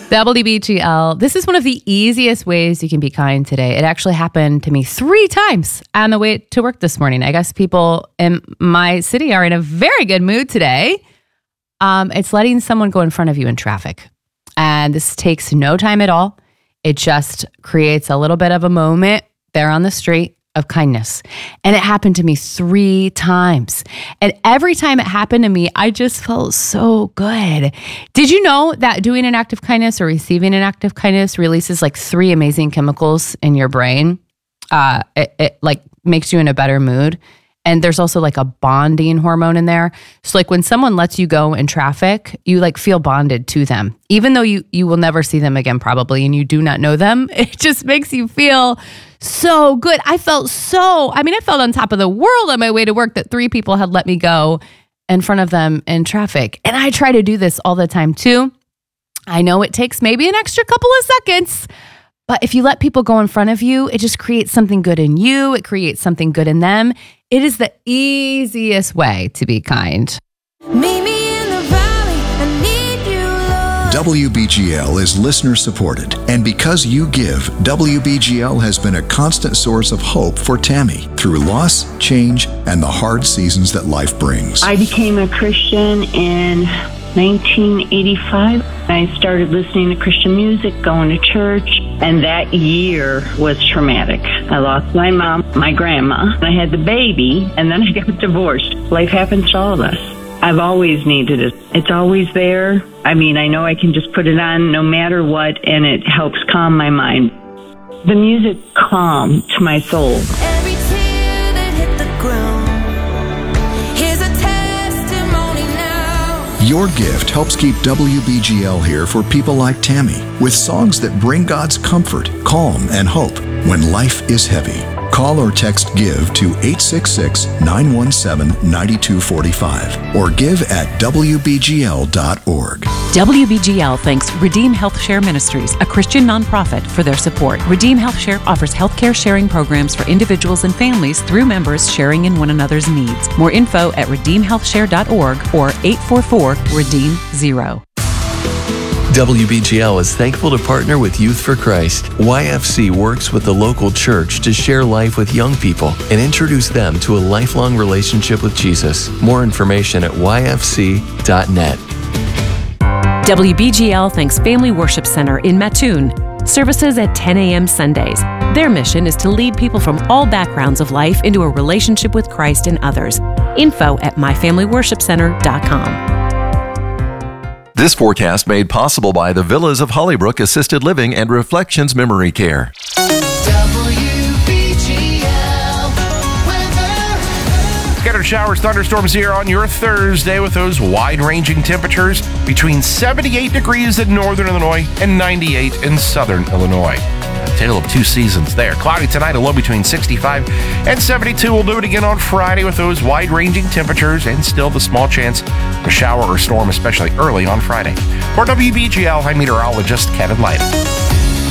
WBGL, this is one of the easiest ways you can be kind today. It actually happened to me 3 times on the way to work this morning. I guess people in my city are in a very good mood today. It's letting someone go in front of you in traffic. And this takes no time at all. It just creates a little bit of a moment there on the street of kindness. And it happened to me 3 times. And every time it happened to me, I just felt so good. Did you know that doing an act of kindness or receiving an act of kindness releases like 3 amazing chemicals in your brain? It like makes you in a better mood. And there's also like a bonding hormone in there. So like when someone lets you go in traffic, you like feel bonded to them. Even though you will never see them again probably and you do not know them, it just makes you feel so good. I felt on top of the world on my way to work that 3 people had let me go in front of them in traffic. And I try to do this all the time too. I know it takes maybe an extra couple of seconds, but if you let people go in front of you, it just creates something good in you. It creates something good in them. It is the easiest way to be kind. Meet me in the valley, I need you, Lord. WBGL is listener supported, and because you give, WBGL has been a constant source of hope for Tammy through loss, change, and the hard seasons that life brings. I became a Christian in 1985. I started listening to Christian music, going to church, and that year was traumatic. I lost my mom, my grandma, I had the baby, and then I got divorced. Life happens to all of us. I've always needed it. It's always there. I mean, I know I can just put it on no matter what, and it helps calm my mind. The music calm to my soul. Every tear that hit the ground, here's a testimony now. Your gift helps keep WBGL here for people like Tammy, with songs that bring God's comfort, calm, and hope when life is heavy. Call or text GIVE to 866-917-9245 or give at WBGL.org. WBGL thanks Redeem Health Share Ministries, a Christian nonprofit, for their support. Redeem Health Share offers healthcare sharing programs for individuals and families through members sharing in one another's needs. More info at redeemhealthshare.org or 844-REDEEM-0. WBGL is thankful to partner with Youth for Christ. YFC works with the local church to share life with young people and introduce them to a lifelong relationship with Jesus. More information at yfc.net. WBGL thanks Family Worship Center in Mattoon. Services at 10 a.m. Sundays. Their mission is to lead people from all backgrounds of life into a relationship with Christ and others. Info at myfamilyworshipcenter.com. This forecast made possible by the Villas of Hollybrook Assisted Living and Reflections Memory Care. Scattered showers, thunderstorms here on your Thursday with those wide-ranging temperatures between 78 degrees in northern Illinois and 98 in southern Illinois. Tale of 2 seasons there. Cloudy tonight, a low between 65 and 72. We'll do it again on Friday with those wide-ranging temperatures and still the small chance of a shower or storm, especially early on Friday. For WBGL, I'm meteorologist Kevin Light.